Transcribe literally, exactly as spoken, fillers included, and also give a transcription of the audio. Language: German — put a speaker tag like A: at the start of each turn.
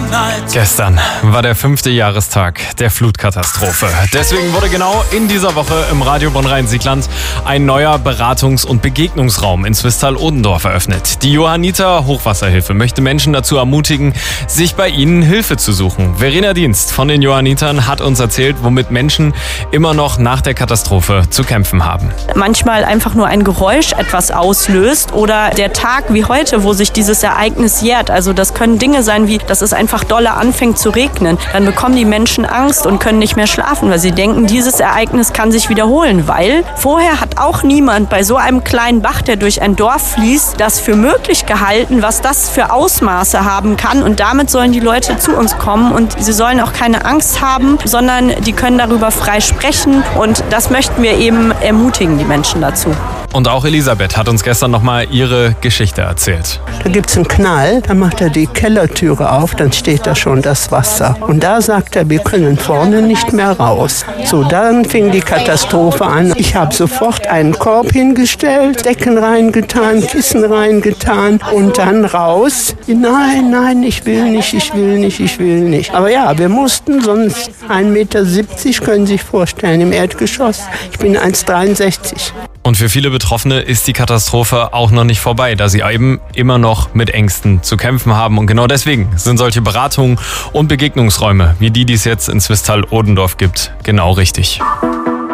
A: Gestern war der fünfte Jahrestag der Flutkatastrophe. Deswegen wurde genau in dieser Woche im Radio Bonn-Rhein-Siegland ein neuer Beratungs- und Begegnungsraum in Swisttal-Odendorf eröffnet. Die Johanniter Hochwasserhilfe möchte Menschen dazu ermutigen, sich bei ihnen Hilfe zu suchen. Verena Dienst von den Johannitern hat uns erzählt, womit Menschen immer noch nach der Katastrophe zu kämpfen haben.
B: Manchmal einfach nur ein Geräusch etwas auslöst oder der Tag wie heute, wo sich dieses Ereignis jährt. Also das können Dinge sein wie, dass es einfach doller anfängt zu regnen. Dann bekommen die Menschen Angst und können nicht mehr schlafen, weil sie denken, dieses Ereignis kann sich wiederholen. Weil vorher hat auch niemand bei so einem kleinen Bach, der durch ein Dorf fließt, das für möglich gehalten, was das für Ausmaße haben kann. Und damit sollen die Leute zu uns kommen und sie sollen auch keine Angst haben, sondern die können darüber frei sprechen. Und das möchten wir eben ermutigen, die Menschen dazu.
A: Und auch Elisabeth hat uns gestern nochmal ihre Geschichte erzählt.
C: Da gibt's einen Knall, da macht er die Kellertüre auf, dann steht da schon das Wasser. Und da sagt er, wir können vorne nicht mehr raus. So, dann fing die Katastrophe an. Ich habe sofort einen Korb hingestellt, Decken reingetan, Kissen reingetan und dann raus. Nein, nein, ich will nicht, ich will nicht, ich will nicht. Aber ja, wir mussten, sonst ein Meter siebzig, können Sie sich vorstellen, im Erdgeschoss. Ich bin eins Komma dreiundsechzig.
A: Und für viele Betroffene ist die Katastrophe auch noch nicht vorbei, da sie eben immer noch mit Ängsten zu kämpfen haben. Und genau deswegen sind solche Beratungen und Begegnungsräume, wie die, die es jetzt in Swisttal-Odendorf gibt, genau richtig.